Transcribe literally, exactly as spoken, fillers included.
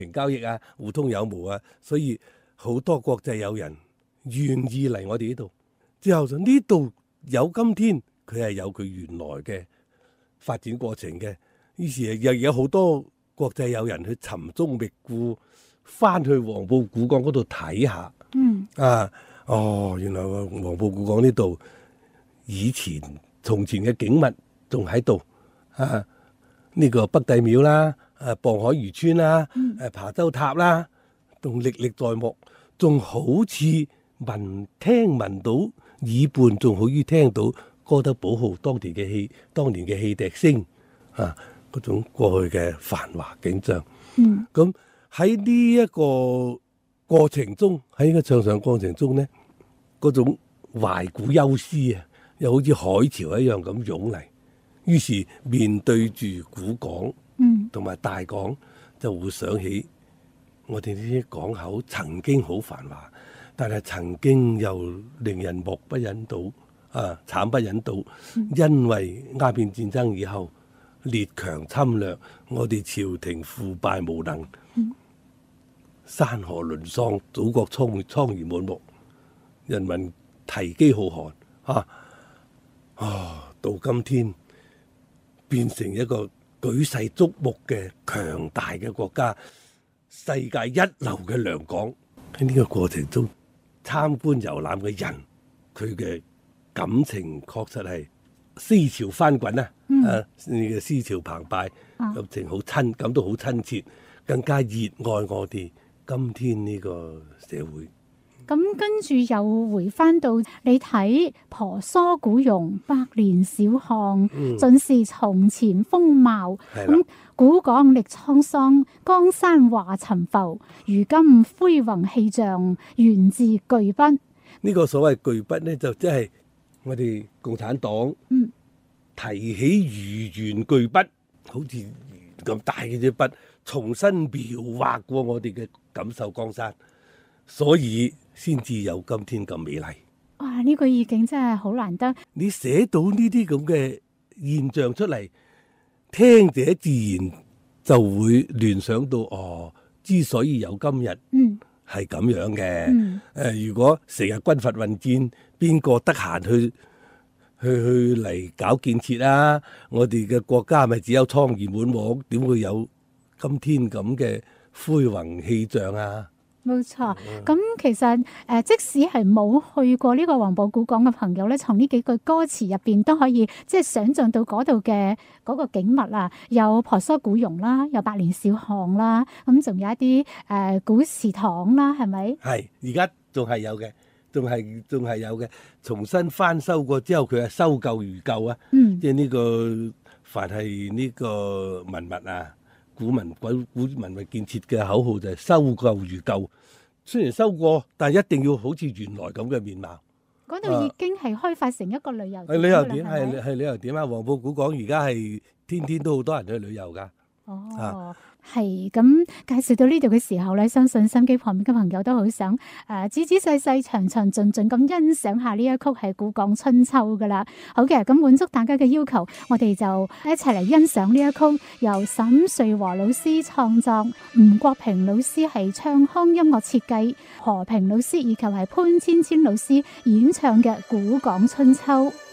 平交易啊，互通有無啊，所以好多國際友人願意嚟我哋呢度。之後就呢度有今天，佢係有佢原來嘅發展過程嘅。於是又有好多國際友人去尋蹤覓故，翻去黃埔古港嗰度睇下。 嗯啊，哦，原來黃埔古港呢度以前從前嘅景物仲喺度啊！呢、這個北帝廟啦，誒傍海漁村啦，誒、嗯、琶洲塔啦，仲歷歷在目，仲好似聞聽聞到耳畔，仲好似聽到哥德堡號當年嘅戲，當年嘅汽笛聲啊，嗰種過去嘅繁華景象。 嗯， 咁喺呢一個過程中，喺呢個唱上過程中咧，嗰種懷古幽思啊，又好似海潮一樣咁湧嚟。於是面對住古港，嗯，同埋大港，就會想起我哋呢啲港口曾經好繁華，但係曾經又令人目不忍睹啊，慘不忍睹，嗯、因為鴉片戰爭以後列強侵略，我哋朝廷腐敗無能，嗯、山河淪喪，祖國蒼蒼然滿目，人民啼飢號寒啊！啊，到今天，變成一個舉世矚目嘅強大嘅國家，世界一流嘅良港。喺呢個過程中，參觀遊覽嘅人，佢嘅感情確實係思潮翻滾啊！嗯、啊，你嘅思潮澎湃，感情好親，感到好親切，更加熱愛我哋今天呢個社會。 咁跟住又回翻到你睇婆娑古榕，百年小巷，盡是從前風貌。咁、嗯、古港歷滄桑，江山華塵浮。如今恢宏氣象，源自巨筆。 呢個所謂巨筆呢，就即係我哋共產黨提起魚圓巨筆，好似咁大嘅隻筆，重新描畫過我哋嘅錦繡江山，所以先至有今天咁美麗。 哇！呢個意境真係好難得。 你寫到呢啲咁嘅現象出嚟，聽者自然就會聯想到哦，之所以有今日，嗯，係咁樣嘅。誒、嗯呃，如果成日軍閥混戰，邊個得閒去去去嚟搞建設啊？我哋嘅國家咪只有蒼然滿目，點會有今天咁嘅恢宏氣象啊？ 冇錯，咁其實誒、呃，即使係冇去過呢個黃埔古港嘅朋友咧，從呢幾句歌詞入邊都可以即係想像到嗰度嘅嗰個景物啊，有婆娑古榕啦，有百年小巷啦，咁仲有一啲誒、呃、古祠堂啦，係咪？係， 而家仲係有嘅，仲係仲係有嘅，重新翻修過之後，佢係修舊如舊啊！嗯，即係呢個凡係呢個文物啊。古文古古文物建設嘅口號就係修舊如舊，雖然修過，但係一定要好似原來咁嘅面貌。 嗰度已經係開發成一個旅遊點。 係旅遊點，係係旅遊點啊！黃埔古港而家係天天都好多人去旅遊㗎。 哦。啊係咁介紹到呢度嘅時候咧，相信心機旁邊嘅朋友都好想誒仔仔細細、詳詳盡盡咁欣賞下呢一曲係《古港春秋》噶啦。好嘅，咁滿足大家嘅要求，我哋就一齊嚟欣賞呢一曲由沈瑞和老師創作，吳國平老師係唱腔音樂設計，何平老師以及係潘芊芊老師演唱嘅《古港春秋》。